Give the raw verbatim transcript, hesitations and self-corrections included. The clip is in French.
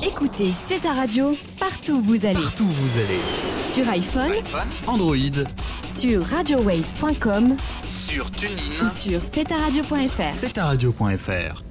Écoutez, c'est ta radio, partout où vous allez. Partout où vous allez. Sur iPhone, iPhone, Android, sur radio waves point com, sur TuneIn ou sur c'est ta radio point f r. c'est ta radio point f r.